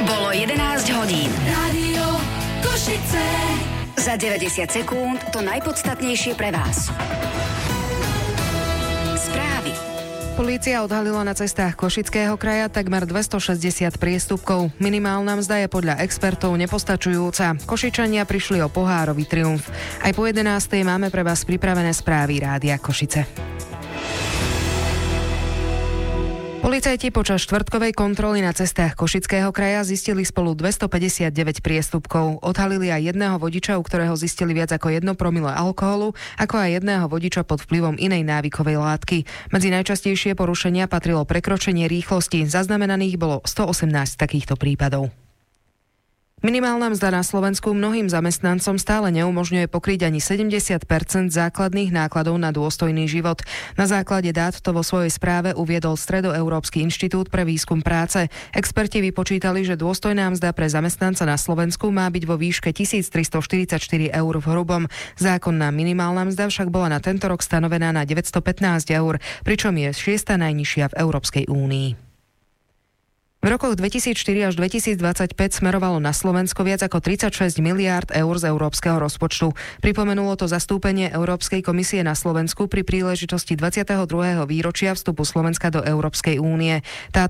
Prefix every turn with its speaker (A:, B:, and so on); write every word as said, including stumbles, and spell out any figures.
A: Bolo jedenásť hodín. Rádio Košice. Za deväťdesiat sekúnd to najpodstatnejšie pre vás. Správy.
B: Polícia odhalila na cestách Košického kraja takmer dvestošesťdesiat priestupkov. Minimálna mzda je podľa expertov nepostačujúca. Košičania prišli o pohárový triumf. Aj po jedenástej máme pre vás pripravené správy Rádia Košice. Policajti počas štvrtkovej kontroly na cestách Košického kraja zistili spolu dvestopäťdesiatdeväť priestupkov. Odhalili aj jedného vodiča, u ktorého zistili viac ako jedno promile alkoholu, ako aj jedného vodiča pod vplyvom inej návykovej látky. Medzi najčastejšie porušenia patrilo prekročenie rýchlosti. Zaznamenaných bolo stoosemnásť takýchto prípadov. Minimálna mzda na Slovensku mnohým zamestnancom stále neumožňuje pokryť ani sedemdesiat percent základných nákladov na dôstojný život. Na základe dát to vo svojej správe uviedol Stredoeurópsky inštitút pre výskum práce. Experti vypočítali, že dôstojná mzda pre zamestnanca na Slovensku má byť vo výške tisíctristoštyridsaťštyri eur v hrubom. Zákonná minimálna mzda však bola na tento rok stanovená na deväťstopätnásť eur, pričom je šiesta najnižšia v Európskej únii. V rokoch dvetisícštyri až dvetisícdvadsaťpäť smerovalo na Slovensko viac ako tridsaťšesť miliárd eur z európskeho rozpočtu. Pripomenulo to zastúpenie Európskej komisie na Slovensku pri príležitosti dvadsiateho druhého výročia vstupu Slovenska do Európskej únie. Táto